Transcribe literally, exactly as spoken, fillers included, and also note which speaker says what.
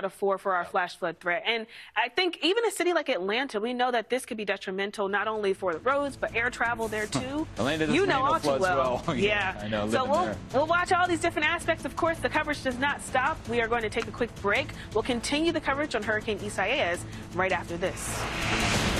Speaker 1: of four for our flash flood threat. And I think even a city like Atlanta, we know that this could be detrimental not only for the roads, but air travel there too.
Speaker 2: Atlanta doesn't
Speaker 1: you know all too
Speaker 2: well.
Speaker 1: well.
Speaker 2: yeah,
Speaker 1: yeah.
Speaker 2: I know.
Speaker 1: So we'll,
Speaker 2: there.
Speaker 1: we'll watch all these different aspects. Of course, the coverage does not stop. We are going to take a quick break. We'll continue the coverage on Hurricane Isaias right after this.